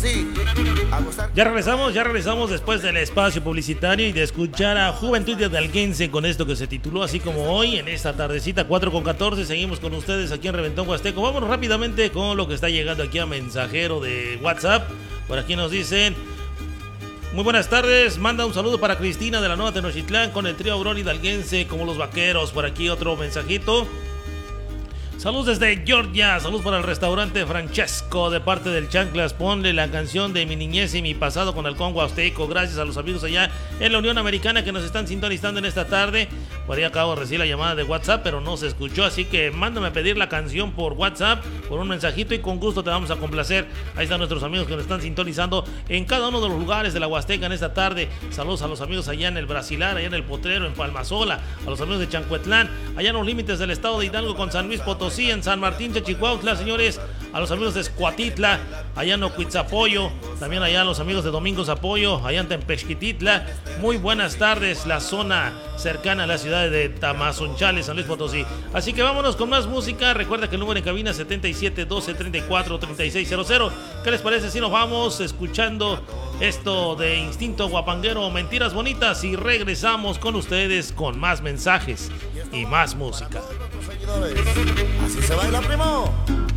sí, a gozar. Ya regresamos después del espacio publicitario y de escuchar a Juventud Hidalguense con esto que se tituló así como hoy, en esta tardecita 4:14. Seguimos con ustedes aquí en Reventón Huasteco. Vámonos rápidamente con lo que está llegando aquí a mensajero de WhatsApp. Por aquí nos dicen: muy buenas tardes, manda un saludo para Cristina de la Nueva Tenochtitlán con el trío Aurora Hidalguense como los vaqueros. Por aquí otro mensajito. Saludos desde Georgia, saludos para el restaurante Francesco de parte del Chanclas. Ponle la canción de mi niñez y mi pasado con Halcón Huasteco. Gracias a los amigos allá en la Unión Americana que nos están sintonizando en esta tarde. Por ahí acabo de recibir la llamada de WhatsApp, pero no se escuchó, así que mándame a pedir la canción por WhatsApp, por un mensajito, y con gusto te vamos a complacer. Ahí están nuestros amigos que nos están sintonizando en cada uno de los lugares de la Huasteca en esta tarde. Saludos a los amigos allá en el Brasilar, allá en el Potrero, en Palmasola, a los amigos de Chancuetlán, allá en los límites del estado de Hidalgo con San Luis Potosí, en San Martín Chichicuautla, señores, a los amigos de Escuatitla, allá en Ocuitzapoyo, también allá a los amigos de Domingos Apoyo, allá en Tempexquititla. Muy buenas tardes, la zona cercana a la ciudad de Tamazunchale, San Luis Potosí. Así que vámonos con más música. Recuerda que el número en cabina es 77 12 34 3600. ¿Qué les parece si nos vamos escuchando esto de Instinto Guapanguero, Mentiras Bonitas, y regresamos con ustedes con más mensajes y más música? Así se baila, primo.